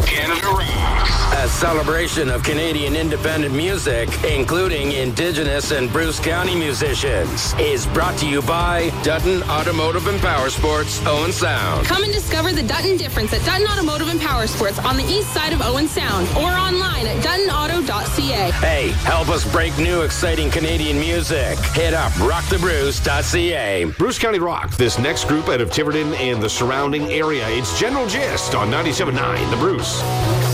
Canada Rocks. A celebration of Canadian independent music, including Indigenous and Bruce County musicians, is brought to you by Dutton Automotive and Power Sports, Owen Sound. Come and discover the Dutton difference at Dutton Automotive and Power Sports on the east side of Owen Sound or online at duttonauto.ca. Hey, help us break new exciting Canadian music. Hit up rockthebruce.ca. Bruce County Rock, this next group out of Tiverton and the surrounding area. It's General Gist on 97.9 The Bruce.